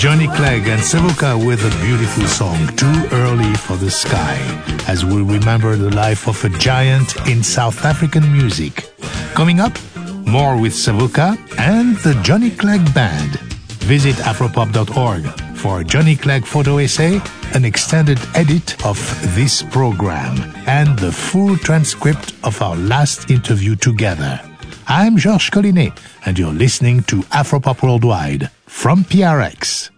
Johnny Clegg and Savoca with a beautiful song, Too Early for the Sky, as we remember the life of a giant in South African music. Coming up, more with Savoca and the Johnny Clegg Band. Visit afropop.org for a Johnny Clegg photo essay, an extended edit of this program, and the full transcript of our last interview together. I'm Georges Collinet, and you're listening to Afropop Worldwide from PRX.